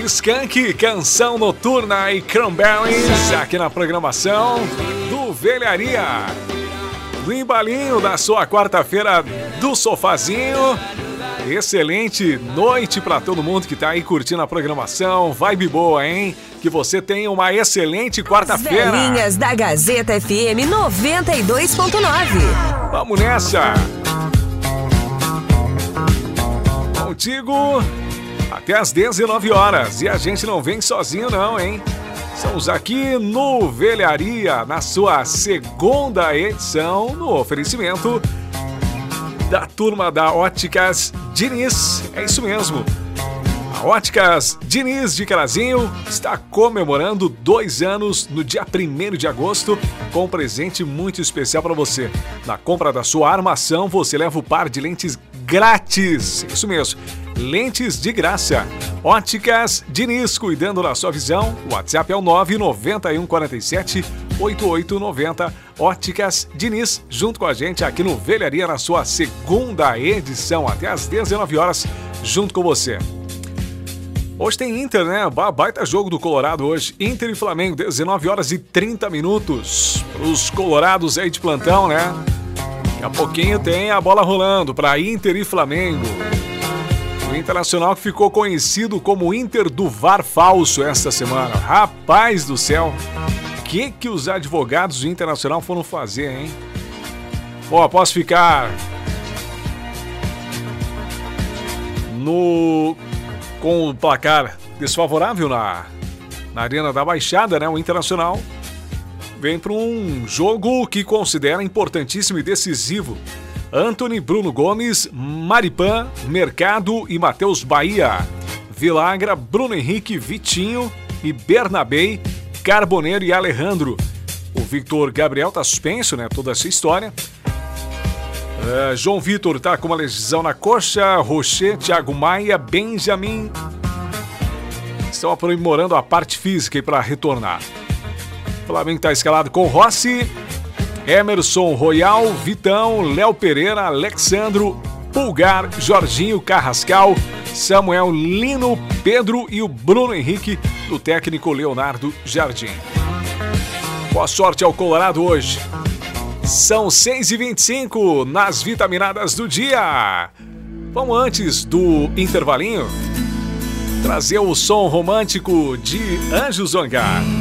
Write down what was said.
Skank, Canção Noturna e Cranberries aqui na programação do Velharia. Do embalinho da sua quarta-feira do sofazinho. Excelente noite para todo mundo que tá aí curtindo a programação. Vibe boa, hein? Que você tenha uma excelente quarta-feira. Velhinhas da Gazeta FM 92.9. Vamos nessa. Contigo até às 19 horas. E a gente não vem sozinho não, hein? Estamos aqui no Velharia, na sua segunda edição, no oferecimento da turma da Óticas Diniz. É isso mesmo. A Óticas Diniz de Carazinho está comemorando 2 anos no dia 1º de agosto com um presente muito especial para você. Na compra da sua armação, você leva o par de lentes grátis. Isso mesmo. Lentes de graça. Óticas Diniz, cuidando da sua visão. O WhatsApp é o 99147-8890. Óticas Diniz, junto com a gente aqui no Velharia, na sua segunda edição, até às 19 horas, junto com você. Hoje tem Inter, né? Baita jogo do Colorado hoje. Inter e Flamengo, 19 horas e 30 minutos. Os colorados aí de plantão, né? Daqui a pouquinho tem a bola rolando para Inter e Flamengo. O Internacional que ficou conhecido como Inter do VAR falso esta semana. Rapaz do céu, o que os advogados do Internacional foram fazer, hein? Bom, após ficar com o placar desfavorável na Arena da Baixada, né? O Internacional vem para um jogo que considera importantíssimo e decisivo. Antony, Bruno Gomes, Maripan, Mercado e Matheus Bahia. Vilagra, Bruno Henrique, Vitinho e Bernabei, Carboneiro e Alejandro. O Victor Gabriel tá suspenso, né? Toda essa história. João Vitor tá com uma lesão na coxa. Rocher, Thiago Maia, Benjamin estão aprimorando a parte física para retornar. O Flamengo tá escalado com Rossi, Emerson Royal, Vitão, Léo Pereira, Alexandro, Pulgar, Jorginho, Carrascal, Samuel, Lino, Pedro e o Bruno Henrique, do técnico Leonardo Jardim. Boa sorte ao Colorado hoje. São 6h25 nas vitaminadas do dia. Vamos, antes do intervalinho, trazer o som romântico de Anjo Zongar.